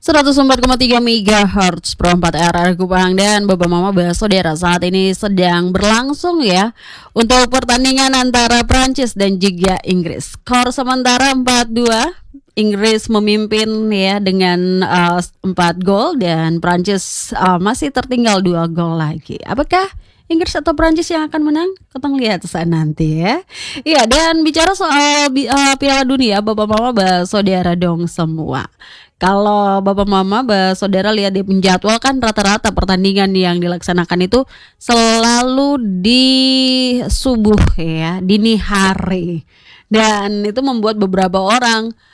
104,3 MHz Pro 4 RR Kupang dan Bapak Mama Saudara, saat ini sedang berlangsung ya untuk pertandingan antara Prancis dan juga Inggris. Skor sementara 4-2, Inggris memimpin ya dengan 4 gol dan Prancis masih tertinggal 2 gol lagi. Apakah Inggris atau Prancis yang akan menang? Kita lihat saat nanti ya. Iya, dan bicara soal Piala Dunia, Bapak Mama Saudara dong semua. Kalau Bapak Mama Saudara lihat di penjadwal kan rata-rata pertandingan yang dilaksanakan itu selalu di subuh ya, dini hari. Dan itu membuat beberapa orang